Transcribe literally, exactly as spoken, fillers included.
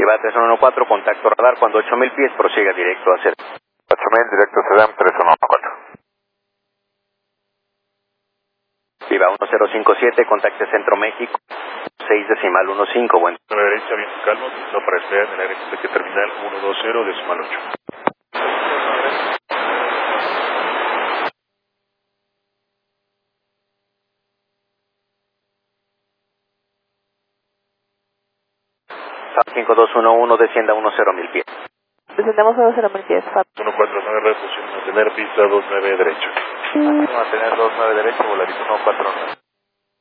Viva tres uno uno cuatro, contacto radar, cuando ocho mil pies, prosiga directo hacia el... ocho mil, directo Sedam, tres uno uno cuatro. Viva uno cero cinco siete, contacte Centro México, seis decimal uno cinco, bueno. A la derecha, bien calmo, no para esperar en el área de terminal uno dos cero, decimal ocho. cinco dos uno uno, descienda uno cero mil pies. Descendemos a cero mil pies. uno cuatro nueve, refusión, mantener pista dos nueve derecho. Mantener dos nueve derecho, voladito uno cuatro nueve.